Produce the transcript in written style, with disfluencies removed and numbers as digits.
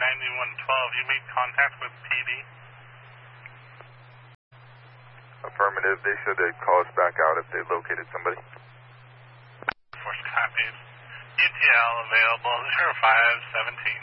9112, you made contact with PD? Affirmative. They said they'd call us back out if they located somebody. Force copies. ETL available 0517.